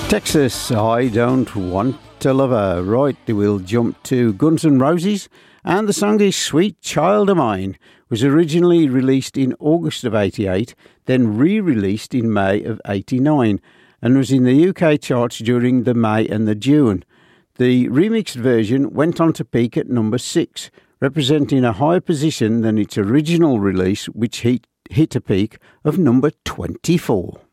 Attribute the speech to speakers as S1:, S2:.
S1: Texas, I Don't Want to Love Her. Right, we'll jump to Guns N' Roses, and the song is Sweet Child of Mine. Was originally released in August of 88, then re-released in May of 89, and was in the UK charts during the May and the June. The remixed version went on to peak at number 6, representing a higher position than its original release, which hit a peak of number 24.